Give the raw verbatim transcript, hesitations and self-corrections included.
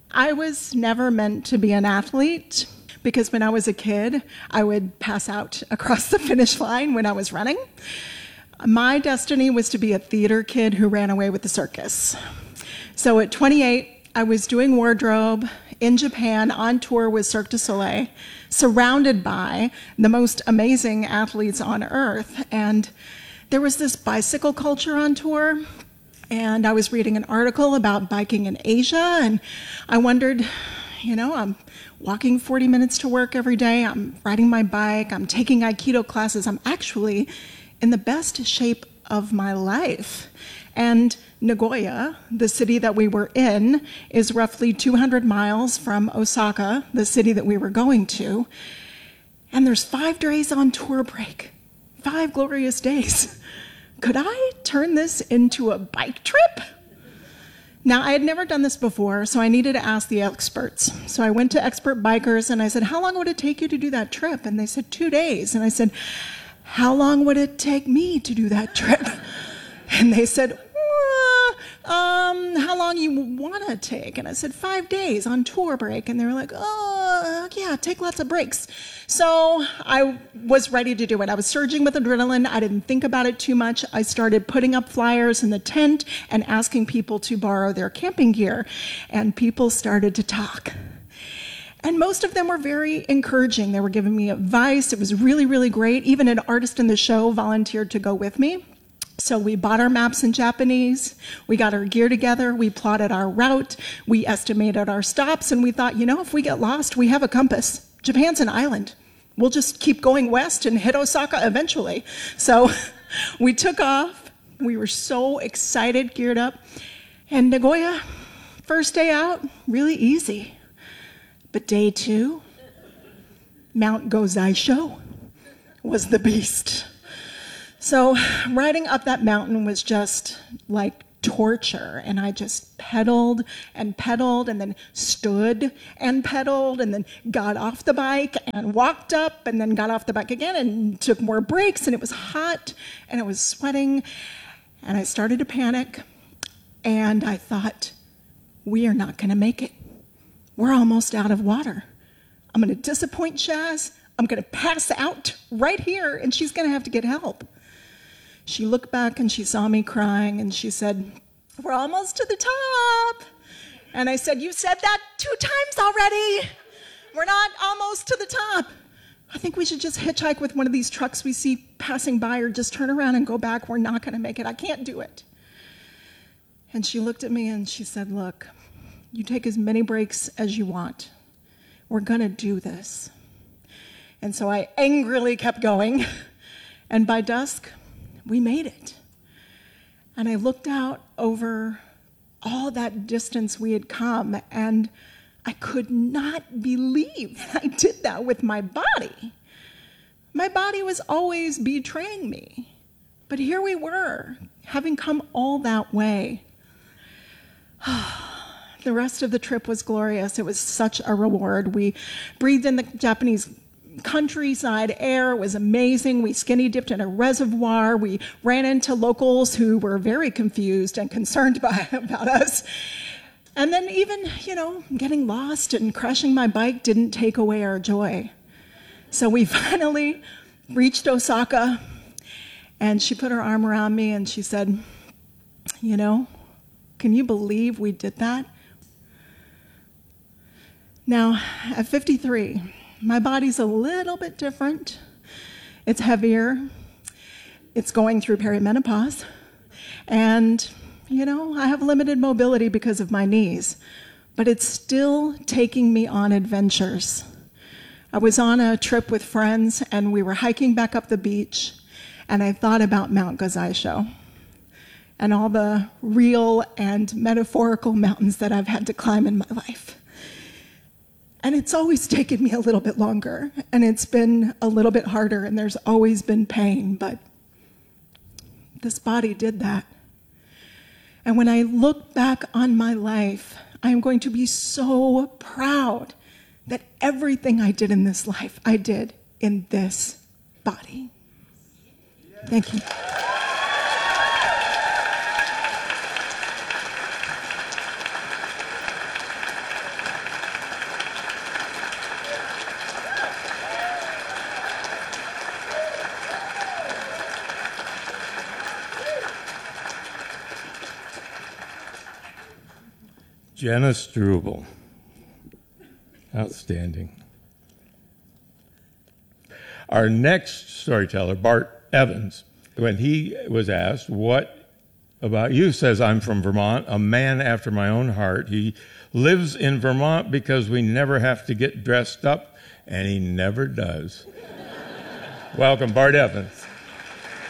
I was never meant to be an athlete because when I was a kid, I would pass out across the finish line when I was running. My destiny was to be a theater kid who ran away with the circus. So at twenty-eight, I was doing wardrobe in Japan on tour with Cirque du Soleil, surrounded by the most amazing athletes on earth. And there was this bicycle culture on tour. And I was reading an article about biking in Asia, and I wondered, you know, I'm walking forty minutes to work every day, I'm riding my bike, I'm taking Aikido classes, I'm actually in the best shape of my life. And Nagoya, the city that we were in, is roughly two hundred miles from Osaka, the city that we were going to. And there's five days on tour break, five glorious days. Could I turn this into a bike trip? Now, I had never done this before, so I needed to ask the experts. So I went to expert bikers and I said, how long would it take you to do that trip? And they said, two days. And I said, how long would it take me to do that trip? And they said, uh, um, how long you want to take? And I said, five days on tour break. And they were like, oh, yeah, take lots of breaks. So I was ready to do it. I was surging with adrenaline. I didn't think about it too much. I started putting up flyers in the tent and asking people to borrow their camping gear. And people started to talk. And most of them were very encouraging. They were giving me advice. It was really, really great. Even an artist in the show volunteered to go with me. So we bought our maps in Japanese, we got our gear together, we plotted our route, we estimated our stops, and we thought, you know, if we get lost, we have a compass. Japan's an island. We'll just keep going west and hit Osaka eventually. So we took off. We were so excited, geared up. And Nagoya, first day out, really easy. But day two, Mount Gozaisho was the beast. So riding up that mountain was just like torture, and I just pedaled and pedaled and then stood and pedaled and then got off the bike and walked up and then got off the bike again and took more breaks, and it was hot and it was sweating, and I started to panic, and I thought, we are not going to make it. We're almost out of water. I'm going to disappoint Shaz. I'm going to pass out right here, and she's going to have to get help. She looked back and she saw me crying and she said, we're almost to the top. And I said, you said that two times already. We're not almost to the top. I think we should just hitchhike with one of these trucks we see passing by, or just turn around and go back. We're not going to make it. I can't do it. And she looked at me and she said, look, you take as many breaks as you want. We're going to do this. And so I angrily kept going. And by dusk, we made it. And I looked out over all that distance we had come, and I could not believe I did that with my body. My body was always betraying me. But here we were, having come all that way. The rest of the trip was glorious. It was such a reward. We breathed in the Japanese countryside air. It was amazing. We skinny dipped in a reservoir. We ran into locals who were very confused and concerned by, about us. And then even, you know, getting lost and crashing my bike didn't take away our joy. So we finally reached Osaka, and she put her arm around me and she said, you know, can you believe we did that? Now, at fifty-three, my body's a little bit different. It's heavier. It's going through perimenopause. And, you know, I have limited mobility because of my knees. But it's still taking me on adventures. I was on a trip with friends, and we were hiking back up the beach, and I thought about Mount Gozaisho and all the real and metaphorical mountains that I've had to climb in my life. And it's always taken me a little bit longer, and it's been a little bit harder, and there's always been pain, but this body did that. And when I look back on my life, I am going to be so proud that everything I did in this life, I did in this body. Thank you. Jenna Struble. Outstanding. Our next storyteller, Bart Evans, when he was asked, what about you, says, I'm from Vermont, a man after my own heart. He lives in Vermont because we never have to get dressed up, and he never does. Welcome, Bart Evans.